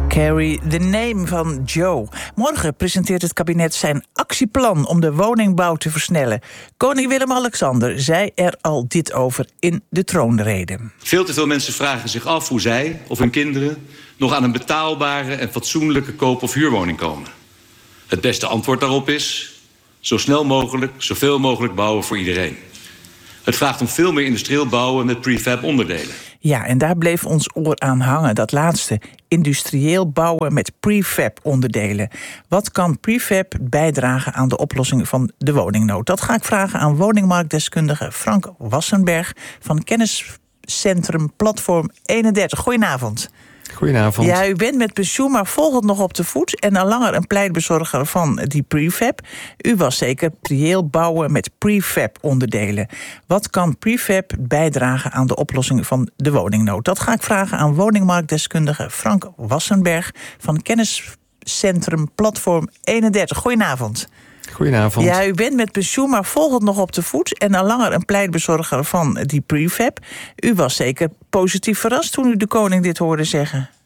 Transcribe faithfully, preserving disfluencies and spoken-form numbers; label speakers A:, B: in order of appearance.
A: Carry the Name van Joe. Morgen presenteert het kabinet zijn actieplan om de woningbouw te versnellen. Koning Willem-Alexander zei er al dit over in de troonrede.
B: Veel te veel mensen vragen zich af hoe zij of hun kinderen nog aan een betaalbare en fatsoenlijke koop- of huurwoning komen. Het beste antwoord daarop is zo snel mogelijk, zoveel mogelijk bouwen voor iedereen. Het vraagt om veel meer industrieel bouwen met prefab onderdelen.
A: Ja, en daar bleef ons oor aan hangen, dat laatste. Industrieel bouwen met prefab onderdelen. Wat kan prefab bijdragen aan de oplossing van de woningnood? Dat ga ik vragen aan woningmarktdeskundige Frank Wassenberg van kenniscentrum Platform eenendertig. Goedenavond.
C: Goedenavond.
A: Ja, u bent met pensioen, maar volgt nog op de voet en al langer een pleitbezorger van die prefab. U was zeker reëel bouwen met prefab onderdelen. Wat kan prefab bijdragen aan de oplossing van de woningnood? Dat ga ik vragen aan woningmarktdeskundige Frank Wassenberg van kenniscentrum Platform eenendertig. Goedenavond.
C: Goedenavond.
A: Ja, u bent met pensioen, maar volgt nog op de voet en al langer een pleitbezorger van die prefab. U was zeker positief verrast toen u de koning dit hoorde zeggen.